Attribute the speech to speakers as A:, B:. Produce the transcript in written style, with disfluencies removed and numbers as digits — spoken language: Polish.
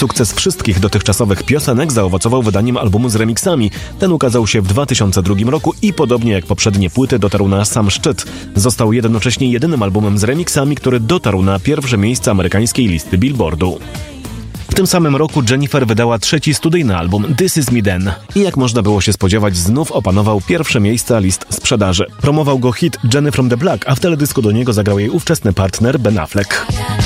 A: Sukces wszystkich dotychczasowych piosenek zaowocował wydaniem albumu z remixami. Ten ukazał się w 2002 roku i podobnie jak poprzednie płyty dotarł na sam szczyt. Został jednocześnie jedynym albumem z remixami, który dotarł na pierwsze miejsce amerykańskiej listy Billboardu. W tym samym roku Jennifer wydała trzeci studyjny album This Is Me Then i jak można było się spodziewać, znów opanował pierwsze miejsca list sprzedaży. Promował go hit Jenny from the Block, a w teledysku do niego zagrał jej ówczesny partner Ben Affleck.